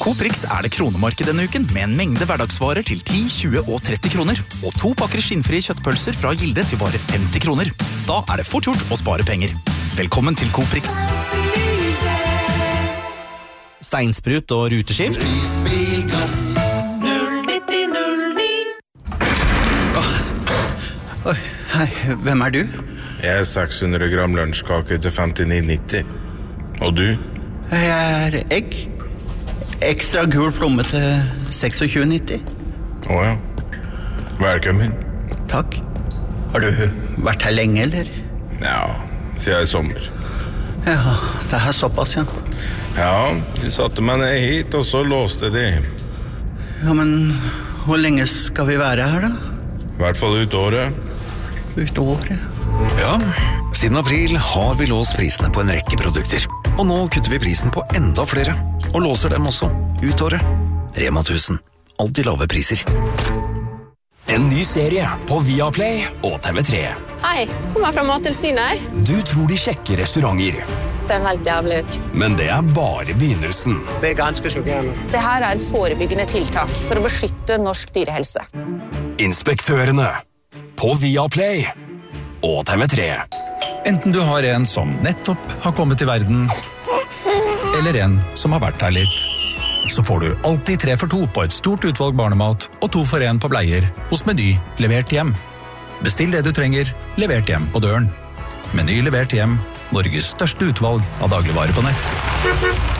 Coprix det kronemarked denne uken med en mengde hverdagsvarer til 10, 20 og 30 kroner. Og 2 pakker skinnfrie kjøttpølser fra Gilde til bare 50 kroner. Da det fort gjort å spare penger. Velkommen til Coprix. Steinsprut og ruteskift. Isbilgass 09009. Hei, hvem du? Jeg 600 gram lunsjkake til 59,90. Og du? Jeg egg. Ekstra gul plomme til 26,90. Åja. Velkommen. Takk. Har du vært her lenge, eller? Ja, siden I sommer. Ja, det såpass, ja. Ja, de satte meg ned hit, og så låste de. Ja, men hvor lenge skal vi være her, da? I hvert fall ut året. Ut året? Ja, siden april har vi låst prisene på en rekke produkter. Og nå kutter vi prisen på enda flere, og låser dem også ut året. Rema 1000. Alltid lave priser. En ny serie på Viaplay og TV3. Hei, kommer fra Mattilsynet. Du tror de sjekker restauranter. Ser helt jævlig ut. Men det bare begynnelsen. Det ganske sjokkerende. Det her et forebyggende tiltak for å beskytte norsk dyrehelse. Inspektørene på Viaplay og TV3. Enten du har en som nettopp har kommet til verden, eller en som har vært her litt, så får du alltid 3 for 2 på et stort utvalg barnemat og 2 for 1 på bleier hos Meny levert hjem. Bestill det du trenger, levert hjem på døren. Meny levert hjem, Norges største utvalg av dagligvarer på nett.